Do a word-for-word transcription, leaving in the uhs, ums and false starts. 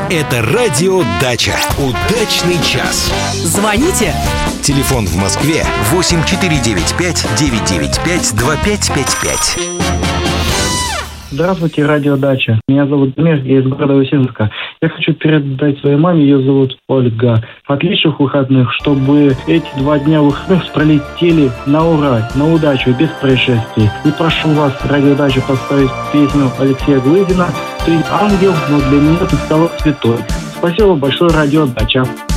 Это радио «Дача». Удачный час. Звоните. Телефон в Москве восемь четыре девять пять девять девять пять два пять пять пять. Здравствуйте, радио «Дача». Меня зовут Дамир, я из города Усинска. Я хочу передать своей маме, ее зовут Ольга, отличных выходных, чтобы эти два дня выходных пролетели на ура, на удачу, без происшествий. И прошу вас, радио «Дача», поставить песню Алексея Глызина «Ты ангел, но для меня ты стала святой». Спасибо большое, радио «Дача».